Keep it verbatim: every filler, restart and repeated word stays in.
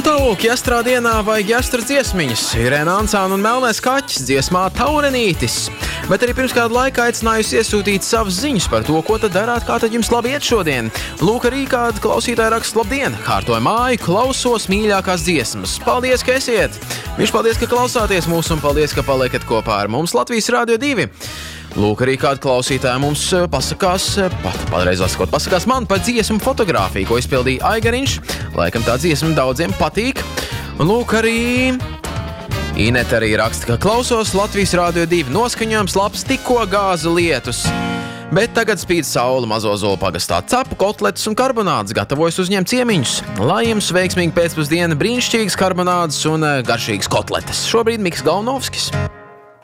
tālūk, jastrā dienā vajag jastras dziesmiņas. Irēna Ansāna un Melnais kaķis dziesmā Taurenītis. Bet arī pirms kādu laiku aicinājusi iesūtīt savas ziņas par to, ko tad darāt, kā tad jums labi iet šodien. Lūk, arī kāda klausītāja raksta: labdien, kārtoju māju, klausos mīļākās dziesmas. Paldies, ka esiet! Viņš paldies, ka klausāties mūs un paldies, ka paliekat kopā ar mums Latvijas Rādio divi. Lūk, arī kāda klausītāja mums pasakās, pat patreizāk sakot, pasakās man par dziesmu fotogrāfiju, ko izpildīja Aigariņš. Laikam tā dziesma daudziem patīk. Un lūk, arī Ineta arī raksta, ka klausos Latvijas Rādio divi, noskaņojums labs, tikko gāza lietus. Bet tagad spīd saule Mazozolu pagastā, cepu, kotletes un karbonādes, gatavojas uzņemt ciemiņus. Lai jums veiksmīgi pēcpusdiena, brīnišķīgas karbonādes un garšīgas kotletes. Šobrīd Miks Galnovskis.